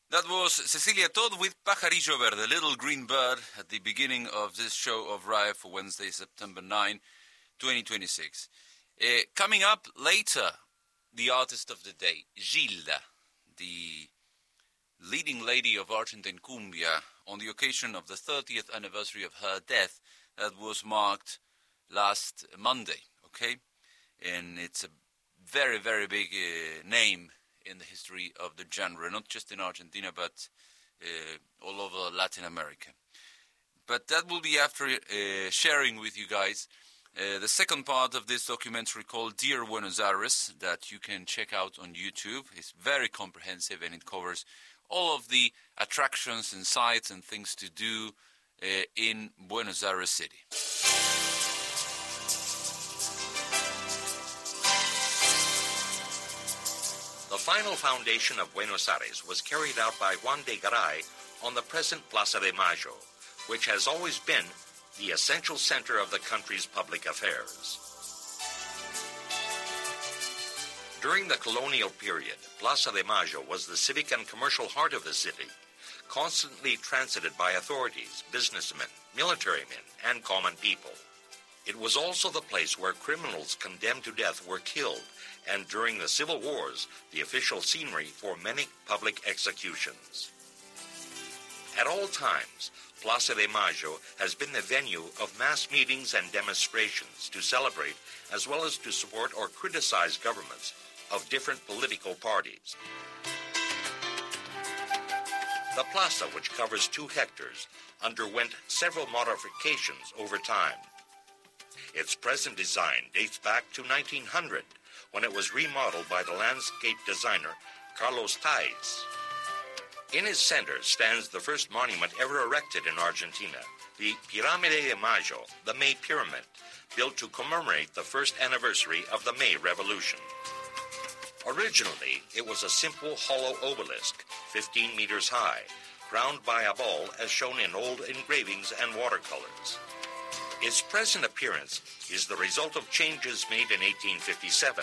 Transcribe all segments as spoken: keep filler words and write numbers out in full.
That was Cecilia Todd with Pajarillo Verde, Little Green Bird, at the beginning of this show of R I A for Wednesday, September ninth, twenty twenty-six. Uh, coming up later, the artist of the day, Gilda, the leading lady of Argentine cumbia, on the occasion of the thirtieth anniversary of her death that was marked last Monday, okay? And it's a very, very big uh, name in the history of the genre, not just in Argentina, but uh, all over Latin America. But that will be after uh, sharing with you guys uh, the second part of this documentary called Dear Buenos Aires, that you can check out on YouTube. It's very comprehensive, and it covers all of the attractions and sites and things to do uh, in Buenos Aires City. The final foundation of Buenos Aires was carried out by Juan de Garay on the present Plaza de Mayo, which has always been the essential center of the country's public affairs. During the colonial period, Plaza de Mayo was the civic and commercial heart of the city, constantly transited by authorities, businessmen, military men, and common people. It was also the place where criminals condemned to death were killed, and during the civil wars, the official scenery for many public executions. At all times, Plaza de Mayo has been the venue of mass meetings and demonstrations to celebrate as well as to support or criticize governments of different political parties. The plaza, which covers two hectares, underwent several modifications over time. Its present design dates back to nineteen hundred, when it was remodeled by the landscape designer Carlos Taiz. In its center stands the first monument ever erected in Argentina, the Pirámide de Mayo, the May Pyramid, built to commemorate the first anniversary of the May Revolution. Originally, it was a simple hollow obelisk, fifteen meters high, crowned by a ball as shown in old engravings and watercolors. Its present appearance is the result of changes made in eighteen fifty-seven.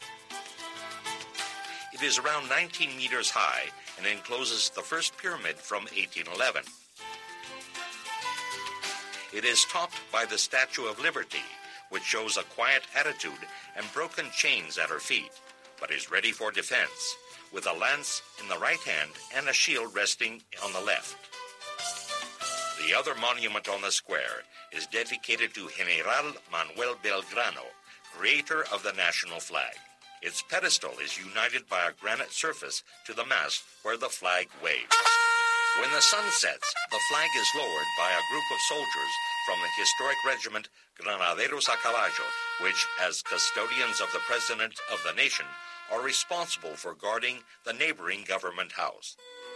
It is around nineteen meters high and encloses the first pyramid from eighteen eleven. It is topped by the Statue of Liberty, which shows a quiet attitude and broken chains at her feet, but is ready for defense, with a lance in the right hand and a shield resting on the left. The other monument on the square is dedicated to General Manuel Belgrano, creator of the national flag. Its pedestal is united by a granite surface to the mast where the flag waves. When the sun sets, the flag is lowered by a group of soldiers from the historic regiment Granaderos a Caballo, which, as custodians of the President of the nation, are responsible for guarding the neighboring government house.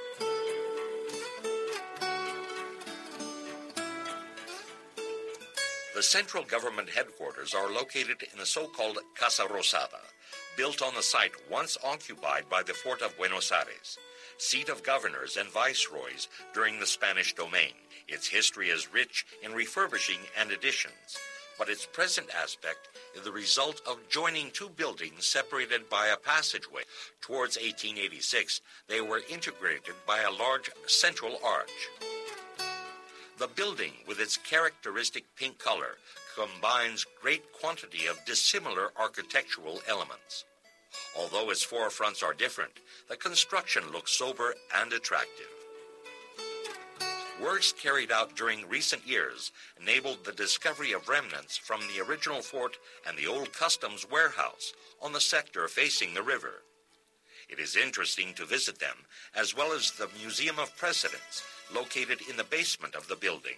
The central government headquarters are located in the so-called Casa Rosada, built on the site once occupied by the Fort of Buenos Aires, seat of governors and viceroys during the Spanish domain. Its history is rich in refurbishing and additions, but its present aspect is the result of joining two buildings separated by a passageway. Towards eighteen eighty-six, they were integrated by a large central arch. The building, with its characteristic pink color, combines great quantity of dissimilar architectural elements. Although its four fronts are different, the construction looks sober and attractive. Works carried out during recent years enabled the discovery of remnants from the original fort and the old customs warehouse on the sector facing the river. It is interesting to visit them, as well as the Museum of Presidents, located in the basement of the building.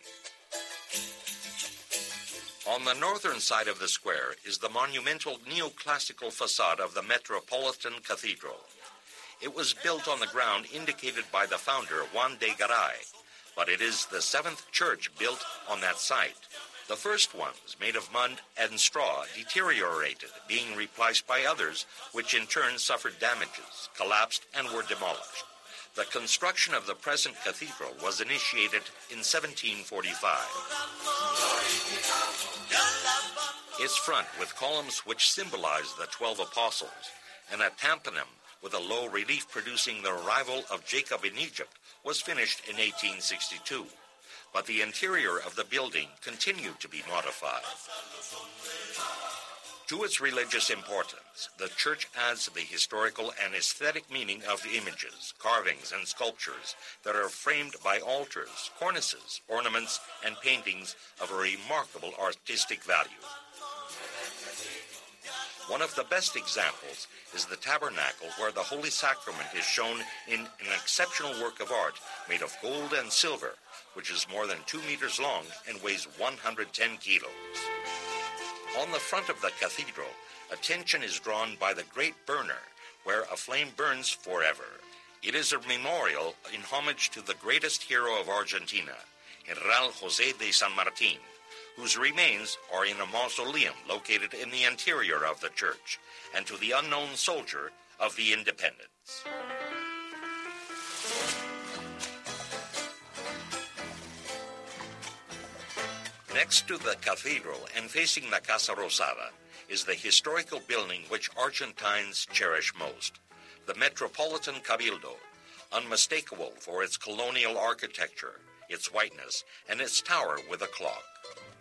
On the northern side of the square is the monumental neoclassical facade of the Metropolitan Cathedral. It was built on the ground indicated by the founder, Juan de Garay, but it is the seventh church built on that site. The first ones, made of mud and straw, deteriorated, being replaced by others, which in turn suffered damages, collapsed, and were demolished. The construction of the present cathedral was initiated in seventeen forty-five. Its front, with columns which symbolize the twelve apostles, and a tympanum with a low relief producing the arrival of Jacob in Egypt, was finished in eighteen sixty-two. But the interior of the building continued to be modified. To its religious importance, the church adds the historical and aesthetic meaning of the images, carvings, and sculptures that are framed by altars, cornices, ornaments, and paintings of a remarkable artistic value. One of the best examples is the tabernacle, where the Holy Sacrament is shown in an exceptional work of art made of gold and silver, which is more than two meters long and weighs one hundred ten kilos. On the front of the cathedral, attention is drawn by the Great Burner, where a flame burns forever. It is a memorial in homage to the greatest hero of Argentina, General José de San Martín, whose remains are in a mausoleum located in the interior of the church, and to the unknown soldier of the independence. Next to the cathedral and facing the Casa Rosada is the historical building which Argentines cherish most, the Metropolitan Cabildo, unmistakable for its colonial architecture, its whiteness, and its tower with a clock.